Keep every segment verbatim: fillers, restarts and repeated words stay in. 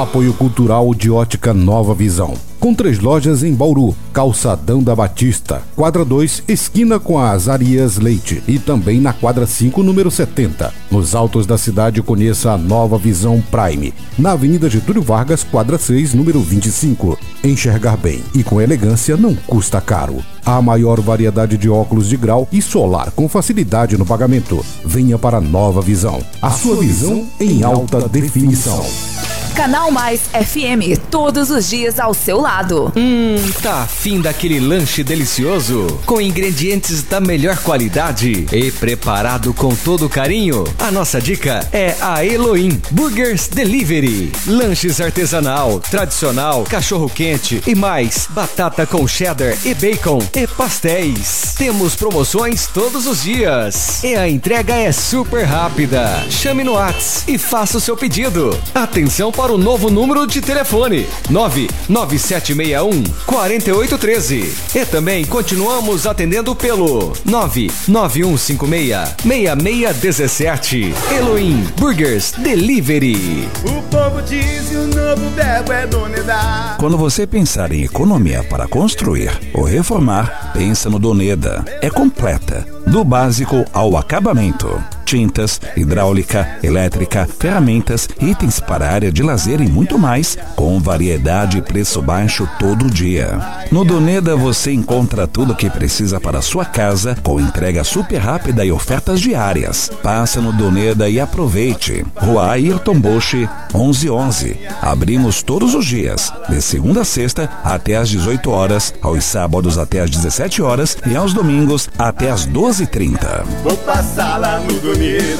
Apoio cultural de Ótica Nova Visão. Com três lojas em Bauru, Calçadão da Batista, quadra dois, esquina com a Azarias Leite e também na quadra cinco, número setenta. Nos altos da cidade, conheça a Nova Visão Prime, na Avenida Getúlio Vargas, quadra seis, número vinte e cinco. Enxergar bem e com elegância não custa caro. A maior variedade de óculos de grau e solar com facilidade no pagamento. Venha para a Nova Visão, a sua visão em alta definição. Canal Mais F M, todos os dias ao seu lado. Hum, tá afim daquele lanche delicioso? Com ingredientes da melhor qualidade e preparado com todo carinho? A nossa dica é a Elohim Burgers Delivery. Lanches artesanal, tradicional, cachorro quente e mais, batata com cheddar e bacon e pastéis. Temos promoções todos os dias e a entrega é super rápida. Chame no WhatsApp e faça o seu pedido. Atenção para o novo número de telefone nove nove sete seis um, quatro oito um três. E também continuamos atendendo pelo nove nove um cinco seis, seis seis um sete. Elohim Burgers Delivery. O povo diz e o novo verbo é Doneda. Quando você pensar em economia para construir ou reformar, pensa no Doneda. É completa, do básico ao acabamento. Tintas, hidráulica, elétrica, ferramentas, itens para a área de lazer e muito mais, com variedade e preço baixo todo dia. No Doneda você encontra tudo o que precisa para a sua casa, com entrega super rápida e ofertas diárias. Passa no Doneda e aproveite. Rua Ayrton Bosch, onze onze. Abrimos todos os dias, de segunda a sexta até às dezoito horas, aos sábados até às dezessete horas e aos domingos até às doze e trinta. Vou passar lá no Doneda.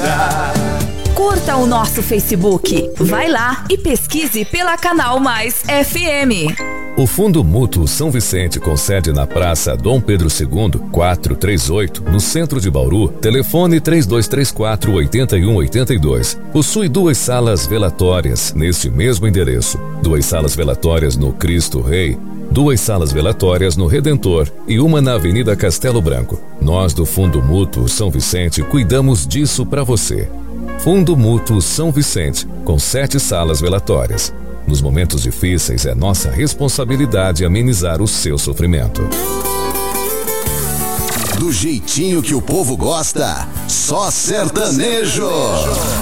Curta o nosso Facebook. Vai lá e pesquise pela Canal Mais F M. O Fundo Mútuo São Vicente, com sede na Praça Dom Pedro segundo, quatrocentos e trinta e oito, no centro de Bauru, telefone três dois três quatro, oito um oito dois. Possui duas salas velatórias neste mesmo endereço. Duas salas velatórias no Cristo Rei, duas salas velatórias no Redentor e uma na Avenida Castelo Branco. Nós do Fundo Mútuo São Vicente cuidamos disso para você. Fundo Mútuo São Vicente, com sete salas velatórias. Nos momentos difíceis é nossa responsabilidade amenizar o seu sofrimento. Do jeitinho que o povo gosta, só sertanejo.